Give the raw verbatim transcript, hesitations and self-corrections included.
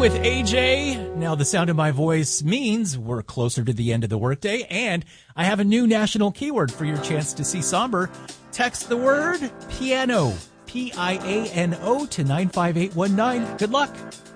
with A J. Now, the sound of my voice means we're closer to the end of the workday, and I have a new national keyword for your chance to see Somber. Text the word piano, P I A N O, to nine five eight one nine. Good luck.